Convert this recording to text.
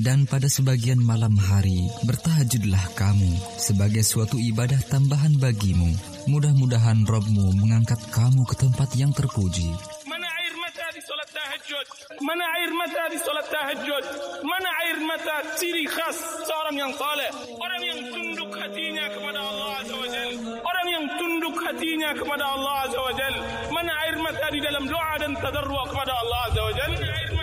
Dan pada sebagian malam hari, bertahajudlah kamu sebagai suatu ibadah tambahan bagimu. Mudah-mudahan Rabb-Mu mengangkat kamu ke tempat yang terpuji. Mana air mata di salat tahajud? Mana air mata di salat tahajud? Mana air mata ciri khas seorang yang saleh? Orang yang tunduk hatinya kepada Allah Azza wa Jalla. Orang yang tunduk hatinya kepada Allah Azza wa Jalla. Mana air mata di dalam doa dan tadarru' kepada Allah Azza wa Jalla?